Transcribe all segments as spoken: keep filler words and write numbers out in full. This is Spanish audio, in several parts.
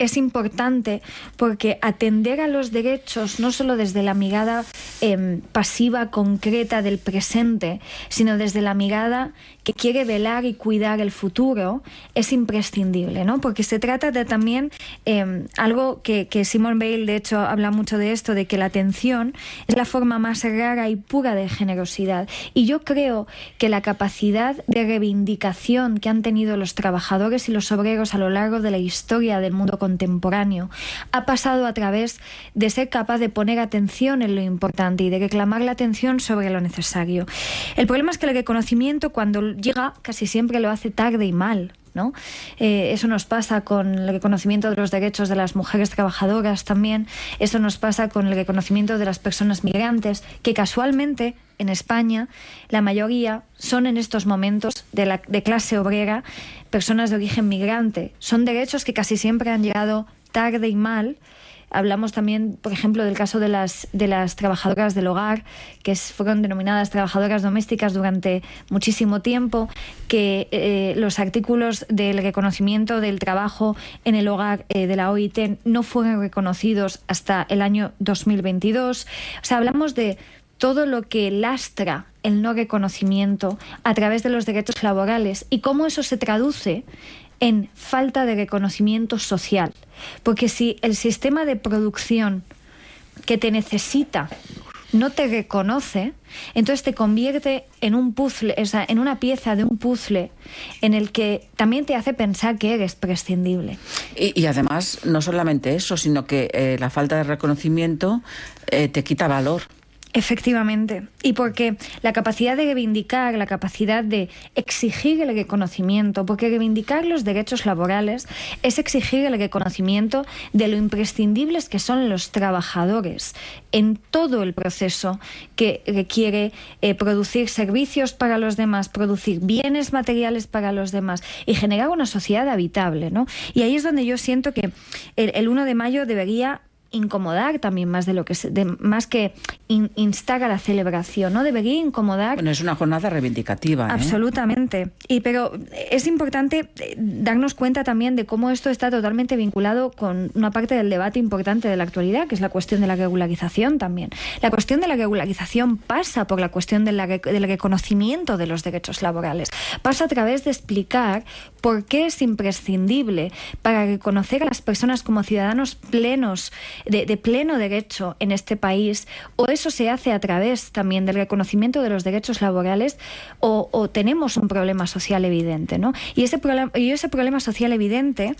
es importante porque atender a los derechos no solo desde la mirada eh, pasiva, concreta del presente, sino desde la mirada que quiere velar y cuidar el futuro, es imprescindible, ¿no? Porque se trata de también eh, algo que, que Simone Weil, de hecho, habla mucho de esto, de que la atención es la forma más rara y pura de generosidad. Y yo creo que la capacidad de reivindicación que han tenido los trabajadores y los obreros a lo largo de la historia del mundo contemporáneo ha pasado a través de ser capaz de poner atención en lo importante y de reclamar la atención sobre lo necesario. El problema es que el reconocimiento, cuando llega, casi siempre lo hace tarde y mal, ¿no? Eh, eso nos pasa con el reconocimiento de los derechos de las mujeres trabajadoras también. Eso nos pasa con el reconocimiento de las personas migrantes, que casualmente en España la mayoría son en estos momentos de, la, de clase obrera, personas de origen migrante. Son derechos que casi siempre han llegado tarde y mal. Hablamos también, por ejemplo, del caso de las, de las trabajadoras del hogar, que es, fueron denominadas trabajadoras domésticas durante muchísimo tiempo, que eh, los artículos del reconocimiento del trabajo en el hogar eh, de la O I T no fueron reconocidos hasta el año dos mil veintidós. O sea, hablamos de todo lo que lastra el no reconocimiento a través de los derechos laborales y cómo eso se traduce en falta de reconocimiento social. Porque si el sistema de producción que te necesita no te reconoce, entonces te convierte en un puzzle, o sea, en una pieza de un puzzle en el que también te hace pensar que eres prescindible. Y, y además, no solamente eso, sino que eh, la falta de reconocimiento eh, te quita valor. Efectivamente, y porque la capacidad de reivindicar, la capacidad de exigir el reconocimiento, porque reivindicar los derechos laborales es exigir el reconocimiento de lo imprescindibles que son los trabajadores en todo el proceso que requiere eh, producir servicios para los demás, producir bienes materiales para los demás y generar una sociedad habitable, ¿no? Y ahí es donde yo siento que el, el uno de mayo debería incomodar también más de lo que se, de, más que in, instar a la celebración, ¿no? Debería incomodar. Bueno, es una jornada reivindicativa, ¿eh? Absolutamente. Y pero es importante darnos cuenta también de cómo esto está totalmente vinculado con una parte del debate importante de la actualidad, que es la cuestión de la regularización también. La cuestión de la regularización pasa por la cuestión de la, del reconocimiento de los derechos laborales. Pasa a través de explicar por qué es imprescindible para reconocer a las personas como ciudadanos plenos De, de pleno derecho en este país, o eso se hace a través también del reconocimiento de los derechos laborales, o, o tenemos un problema social evidente, ¿no? Y ese, problema, y ese problema social evidente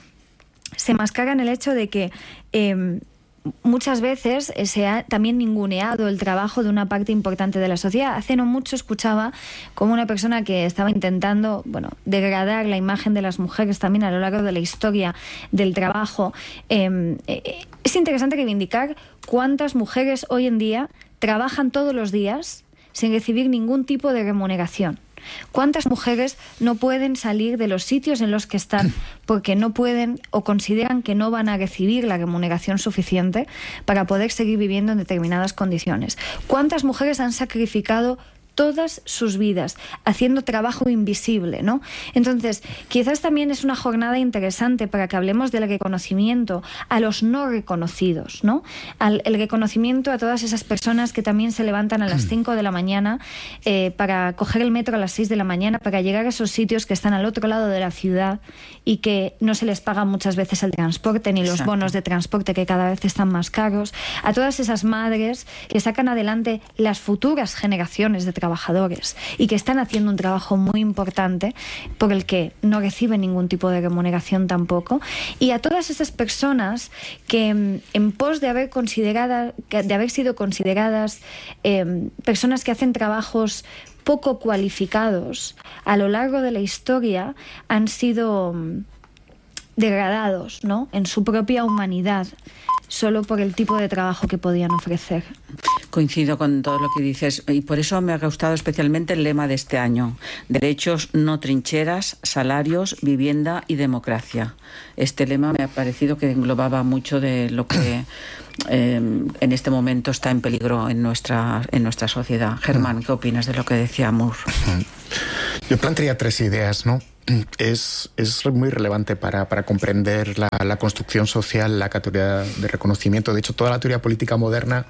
se mascara en el hecho de que eh, muchas veces se ha también ninguneado el trabajo de una parte importante de la sociedad. Hace no mucho escuchaba como una persona que estaba intentando, bueno, degradar la imagen de las mujeres también a lo largo de la historia del trabajo. Eh, eh, es interesante reivindicar cuántas mujeres hoy en día trabajan todos los días sin recibir ningún tipo de remuneración. ¿Cuántas mujeres no pueden salir de los sitios en los que están porque no pueden o consideran que no van a recibir la remuneración suficiente para poder seguir viviendo en determinadas condiciones? ¿Cuántas mujeres han sacrificado todas sus vidas haciendo trabajo invisible, ¿no? Entonces, quizás también es una jornada interesante para que hablemos del reconocimiento a los no reconocidos, ¿no? Al, el reconocimiento a todas esas personas que también se levantan a las cinco de la mañana eh, para coger el metro a las seis de la mañana, para llegar a esos sitios que están al otro lado de la ciudad y que no se les paga muchas veces el transporte ni los Exacto. bonos de transporte, que cada vez están más caros. A todas esas madres que sacan adelante las futuras generaciones de trabajadores y que están haciendo un trabajo muy importante por el que no reciben ningún tipo de remuneración tampoco, y a todas esas personas que en pos de haber considerada, de haber sido consideradas eh, personas que hacen trabajos poco cualificados a lo largo de la historia han sido degradados, ¿no?, en su propia humanidad, solo por el tipo de trabajo que podían ofrecer. Coincido con todo lo que dices, y por eso me ha gustado especialmente el lema de este año: derechos, no trincheras, salarios, vivienda y democracia. Este lema me ha parecido que englobaba mucho de lo que eh, en este momento está en peligro en nuestra, en nuestra sociedad. Germán, ¿qué opinas de lo que decía Moore? Yo plantearía tres ideas, ¿no? es, es muy relevante para, para comprender la, la construcción social, la categoría de reconocimiento. De hecho, toda la teoría política moderna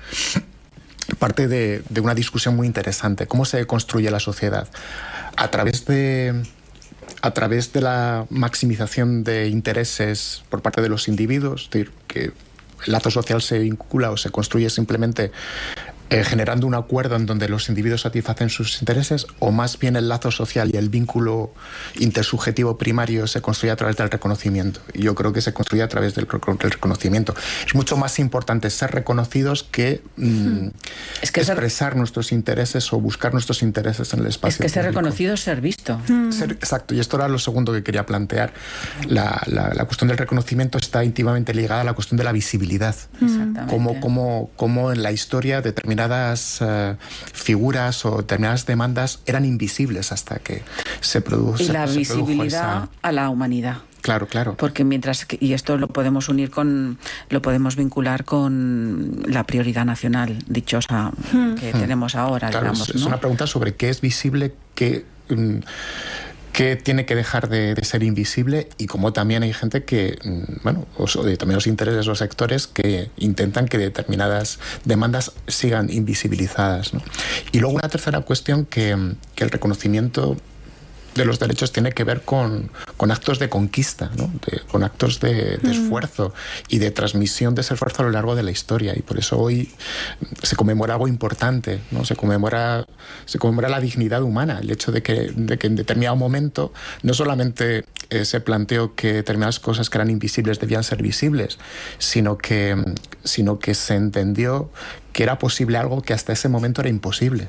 parte de, de una discusión muy interesante. ¿Cómo se construye la sociedad? A través de, a través de la maximización de intereses por parte de los individuos, es decir, que el lazo social se vincula o se construye simplemente Eh, generando un acuerdo en donde los individuos satisfacen sus intereses, o más bien el lazo social y el vínculo intersubjetivo primario se construye a través del reconocimiento. Y yo creo que se construye a través del, del reconocimiento. Es mucho más importante ser reconocidos que, mm, es que expresar ser... nuestros intereses o buscar nuestros intereses en el espacio Es que ser reconocido es ser visto. Mm. Ser, exacto, y esto era lo segundo que quería plantear. La, la, la cuestión del reconocimiento está íntimamente ligada a la cuestión de la visibilidad. Exactamente. Como, como, como en la historia determinadas Uh, figuras o determinadas demandas eran invisibles hasta que se produjo. Y la se visibilidad esa... a la humanidad. Claro, claro. Porque mientras que, y esto lo podemos unir con, lo podemos vincular con la prioridad nacional dichosa hmm. que hmm. tenemos ahora, claro, digamos, es, ¿no? Es una pregunta sobre qué es visible, qué um, que tiene que dejar de, de ser invisible, y como también hay gente que, bueno, o de determinados intereses o sectores que intentan que determinadas demandas sigan invisibilizadas, ¿no? Y luego una tercera cuestión que, que el reconocimiento de los derechos tiene que ver con, con actos de conquista, ¿no? de, con actos de, de esfuerzo y de transmisión de ese esfuerzo a lo largo de la historia, y por eso hoy se conmemora algo importante, ¿no? se conmemora se conmemora la dignidad humana, el hecho de que, de que en determinado momento no solamente eh, se planteó que determinadas cosas que eran invisibles debían ser visibles, sino que, sino que se entendió que era posible algo que hasta ese momento era imposible.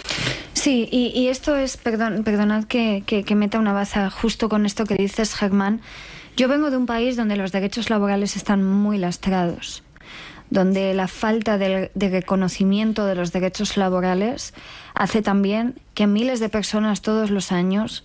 Sí, y, y esto es, perdón, perdonad que, que, que meta una baza justo con esto que dices, Germán. Yo vengo de un país donde los derechos laborales están muy lastrados, donde la falta de, de reconocimiento de los derechos laborales hace también que miles de personas todos los años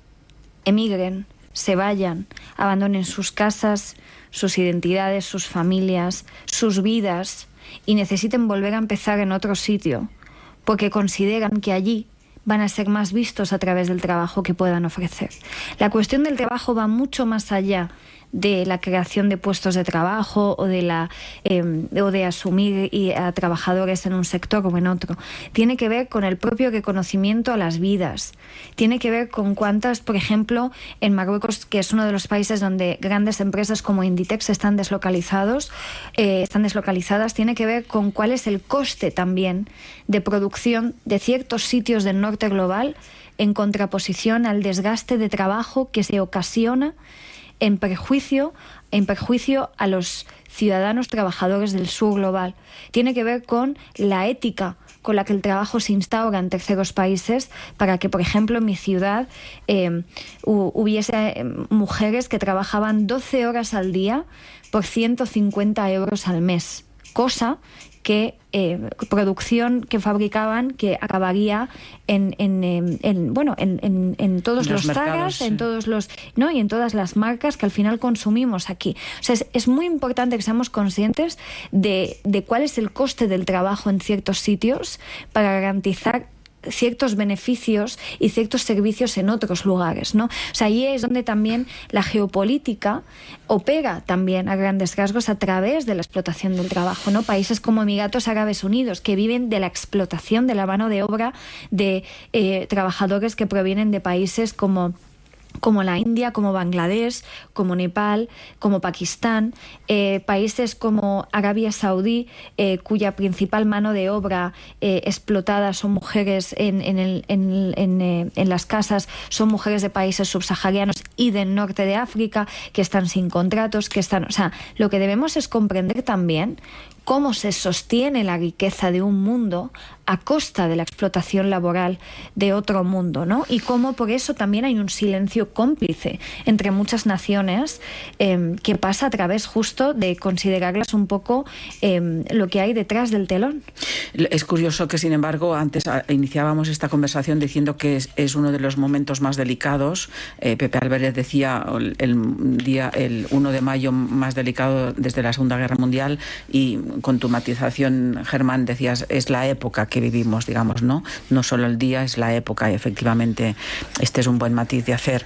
emigren, se vayan, abandonen sus casas, sus identidades, sus familias, sus vidas, y necesiten volver a empezar en otro sitio, porque consideran que allí van a ser más vistos a través del trabajo que puedan ofrecer. La cuestión del trabajo va mucho más allá de la creación de puestos de trabajo o de la eh, o de asumir y a trabajadores en un sector o en otro. Tiene que ver con el propio reconocimiento a las vidas. Tiene que ver con cuántas, por ejemplo, en Marruecos, que es uno de los países donde grandes empresas como Inditex están deslocalizados, eh, están deslocalizadas. Tiene que ver con cuál es el coste también de producción de ciertos sitios del norte global en contraposición al desgaste de trabajo que se ocasiona en perjuicio, en perjuicio a los ciudadanos trabajadores del sur global. Tiene que ver con la ética con la que el trabajo se instaura en terceros países para que, por ejemplo, en mi ciudad eh, hubiese mujeres que trabajaban doce horas al día por ciento cincuenta euros al mes, cosa que eh, producción que fabricaban que acabaría en, en, en, en bueno en, en, en todos los, los Zagas, sí. en todos los no y en todas las marcas que al final consumimos aquí. O sea, es, es muy importante que seamos conscientes de, de cuál es el coste del trabajo en ciertos sitios para garantizar ciertos beneficios y ciertos servicios en otros lugares, ¿no? O sea, ahí es donde también la geopolítica opera también a grandes rasgos a través de la explotación del trabajo, ¿no? Países como Emiratos Árabes Unidos, que viven de la explotación de la mano de obra de eh, trabajadores que provienen de países como como la India, como Bangladesh, como Nepal, como Pakistán, eh, países como Arabia Saudí, eh, cuya principal mano de obra eh, explotada son mujeres en, en, el, en, en, eh, en las casas, son mujeres de países subsaharianos y del norte de África, que están sin contratos, que están... O sea, lo que debemos es comprender también cómo se sostiene la riqueza de un mundo a costa de la explotación laboral de otro mundo, ¿no? Y cómo por eso también hay un silencio cómplice entre muchas naciones eh, que pasa a través justo de considerarlas un poco eh, lo que hay detrás del telón. Es curioso que, sin embargo, antes iniciábamos esta conversación diciendo que es, es uno de los momentos más delicados. Eh, Pepe Álvarez decía el, el día el uno de mayo más delicado desde la Segunda Guerra Mundial, y con tu matización, Germán, decías es la época que vivimos, digamos, ¿no? No solo el día, es la época, y efectivamente este es un buen matiz de hacer.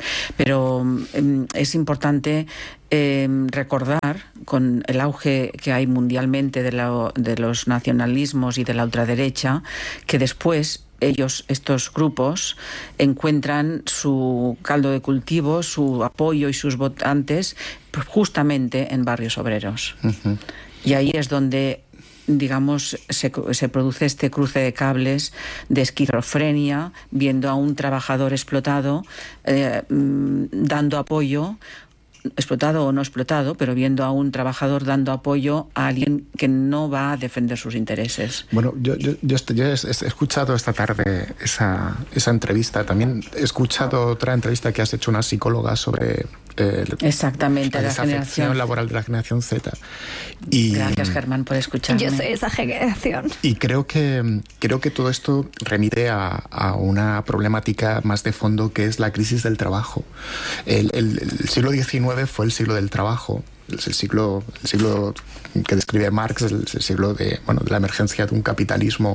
Pero eh, es importante eh, recordar, con el auge que hay mundialmente de, la, de los nacionalismos y de la ultraderecha, que después ellos, estos grupos, encuentran su caldo de cultivo, su apoyo y sus votantes justamente en barrios obreros. Uh-huh. Y ahí es donde, digamos, se, se produce este cruce de cables de esquizofrenia, viendo a un trabajador explotado, eh, dando apoyo, explotado o no explotado, pero viendo a un trabajador dando apoyo a alguien que no va a defender sus intereses. Bueno, yo, yo, yo, yo he escuchado esta tarde esa, esa entrevista. También he escuchado otra entrevista que has hecho una psicóloga sobre eh, exactamente la, la desafección generación laboral de la generación Z. Y, gracias, Germán, por escucharme. Yo soy esa generación. Y creo que, creo que todo esto remite a, a una problemática más de fondo, que es la crisis del trabajo. El, el, el siglo diecinueve fue el siglo del trabajo, el siglo, el siglo que describe Marx, el, el siglo de, bueno, de la emergencia de un capitalismo.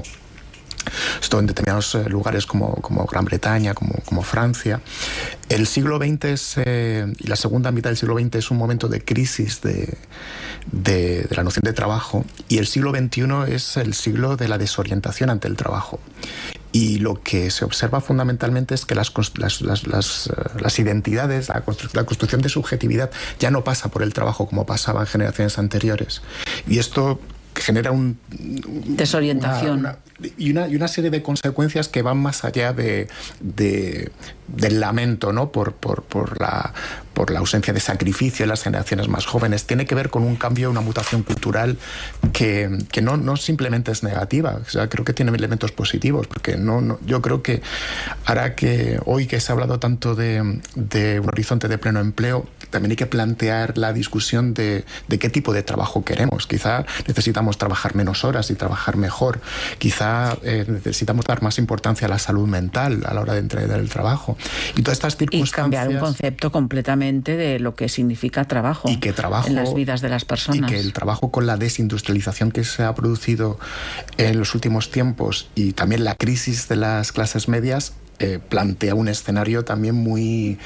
Esto en determinados lugares como, como Gran Bretaña, como, como Francia. El siglo veinte es, eh, y la segunda mitad del siglo veinte es un momento de crisis de, de, de la noción de trabajo, y el siglo veintiuno es el siglo de la desorientación ante el trabajo. Y lo que se observa fundamentalmente es que las, las, las, las, las identidades, la, constru la construcción de subjetividad ya no pasa por el trabajo como pasaba en generaciones anteriores. Y esto genera un, desorientación. Una, una, y, una, y una serie de consecuencias que van más allá de, de, del lamento, ¿no? por, por, por, la, por la ausencia de sacrificio en las generaciones más jóvenes. Tiene que ver con un cambio, una mutación cultural que, que no, no simplemente es negativa. O sea, creo que tiene elementos positivos, porque no, no, yo creo que ahora que hoy que se ha hablado tanto de, de un horizonte de pleno empleo, también hay que plantear la discusión de, de qué tipo de trabajo queremos. Quizá necesitamos trabajar menos horas y trabajar mejor. Quizá eh, necesitamos dar más importancia a la salud mental a la hora de entregar el trabajo. Y todas estas circunstancias... Y cambiar un concepto completamente de lo que significa trabajo, y que trabajo en las vidas de las personas. Y que el trabajo, con la desindustrialización que se ha producido en los últimos tiempos y también la crisis de las clases medias, Eh, plantea un escenario también muy,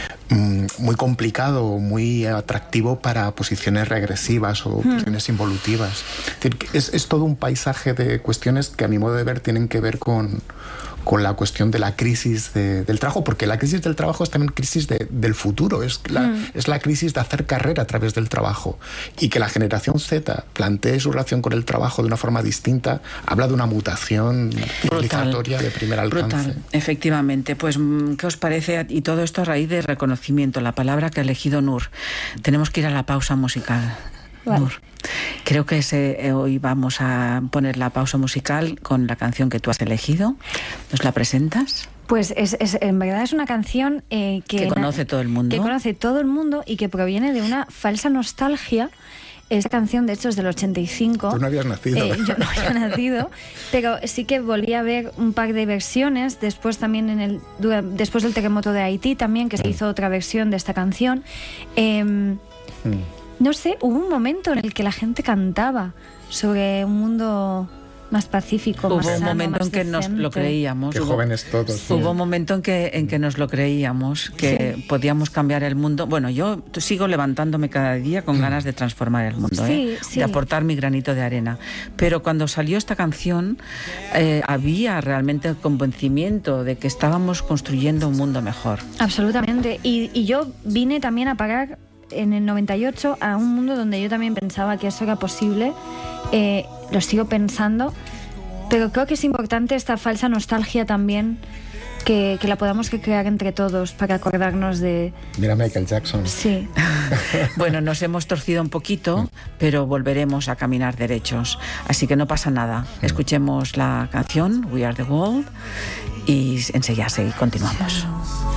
muy complicado, muy atractivo para posiciones regresivas o hmm. posiciones involutivas. Es, decir, es, es todo un paisaje de cuestiones que, a mi modo de ver, tienen que ver con, con la cuestión de la crisis de, del trabajo, porque la crisis del trabajo es también crisis de, del futuro, es la, mm. es la crisis de hacer carrera a través del trabajo, y que la generación Z plantee su relación con el trabajo de una forma distinta, habla de una mutación civilizatoria de primer alcance. Brutal, efectivamente. Pues, ¿qué os parece? Y todo esto a raíz de reconocimiento, la palabra que ha elegido Nur. Tenemos que ir a la pausa musical. Vale. Nur, creo que ese, eh, hoy vamos a poner la pausa musical con la canción que tú has elegido. ¿Nos la presentas? Pues es, es, en verdad es una canción eh, que, que conoce todo el mundo. Que conoce todo el mundo y que proviene de una falsa nostalgia. Esta canción, de hecho, es del ochenta y cinco. Tú no habías nacido. Eh, yo no había nacido, pero sí que volví a ver un par de versiones. Después también, en el, después del terremoto de Haití, también, que se hizo otra versión de esta canción. Eh, mm. No sé, hubo un momento en el que la gente cantaba sobre un mundo más pacífico, hubo más sano, un momento más en que decente. nos lo creíamos. Qué hubo, jóvenes todos. Sí. Hubo un momento en que, en que nos lo creíamos, que sí. podíamos cambiar el mundo. Bueno, yo sigo levantándome cada día con ganas de transformar el mundo, sí, ¿eh? sí. de aportar mi granito de arena. Pero cuando salió esta canción, eh, había realmente el convencimiento de que estábamos construyendo un mundo mejor. Absolutamente. Y, y yo vine también a parar en el noventa y ocho a un mundo donde yo también pensaba que eso era posible. Eh, lo sigo pensando, pero creo que es importante esta falsa nostalgia también, que, que la podamos crear entre todos para acordarnos de... Mira Michael Jackson. Sí. Bueno, nos hemos torcido un poquito, pero volveremos a caminar derechos, así que no pasa nada. Escuchemos la canción We Are the World y enseguida sí, continuamos.